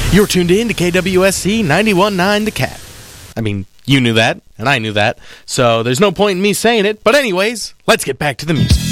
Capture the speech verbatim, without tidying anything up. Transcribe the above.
You're tuned in to K W S C ninety-one point nine The Cat. I mean, you knew that, and I knew that, so there's no point in me saying it. But anyways, let's get back to the music.